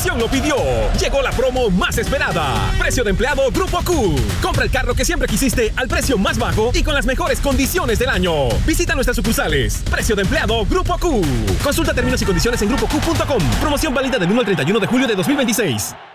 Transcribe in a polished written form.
generación lo pidió. Llegó la promo más esperada. Precio de empleado Grupo Q. Compra el carro que siempre quisiste al precio más bajo y con las mejores condiciones del año. Visita nuestras sucursales. Precio de empleado Grupo Q. Consulta términos y condiciones en grupoq.com. Promoción válida del 1 al 31 de julio de 2026.